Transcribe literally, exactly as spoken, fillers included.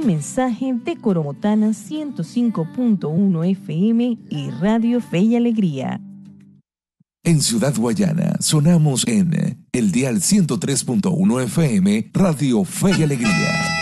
mensaje de Coromotana ciento cinco punto uno F M y Radio Fe y Alegría. En Ciudad Guayana sonamos en el dial ciento tres punto uno F M, Radio Fe y Alegría.